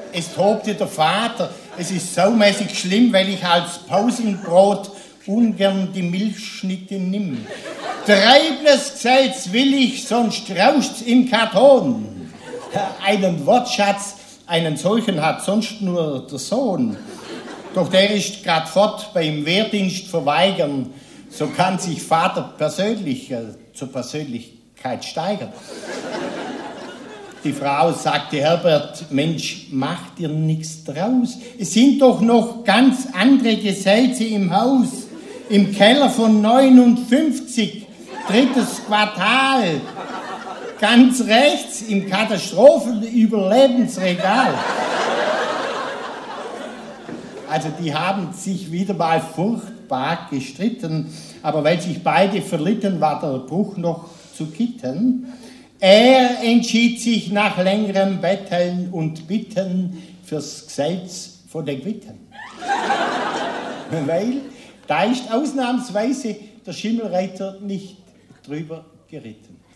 Es tobte der Vater. Es ist saumäßig schlimm, weil ich als Pausenbrot ungern die Milchschnitte nimm. Treibles Gesetz will ich, sonst rauscht's im Karton. Einen Wortschatz, einen solchen hat sonst nur der Sohn. Doch der ist grad fort beim Wehrdienst verweigern. So kann sich Vater persönlich zur Persönlichkeit steigern. Die Frau sagte, Herbert, Mensch, mach dir nichts draus. Es sind doch noch ganz andere Gesetze im Haus. Im Keller von 59, 3. Quartal. Ganz rechts im Katastrophenüberlebensregal. Also die haben sich wieder mal furchtbar gestritten, aber weil sich beide verlitten, war der Bruch noch zu kitten. Er entschied sich nach längerem Betteln und Bitten fürs Gesetz von den Quitten. Weil da ist ausnahmsweise der Schimmelreiter nicht drüber geritten.